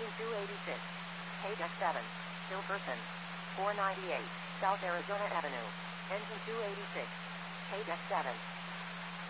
Engine 286. Page X7. Hilkerson. 498. South Arizona Avenue. Engine 286. Page X7.